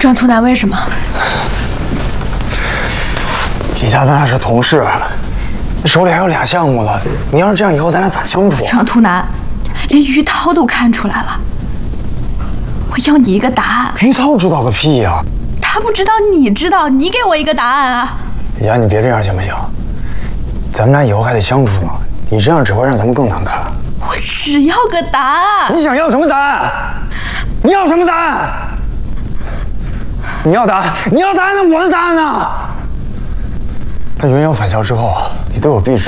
张图南为什么？ 李家咱俩是同事，手里还有俩项目了。你要是这样，以后咱俩咋相处？ 张图南，连于涛都看出来了。我要你一个答案。 于涛知道个屁呀！ 他不知道，你知道，你给我一个答案啊！ 李佳，你别这样行不行？咱们俩以后还得相处呢，你这样只会让咱们更难看。 我只要个答案。 你想要什么答案？你要什么答案？你要答案？你要答案，那我的答案呢？那云阳返校之后，你对我避之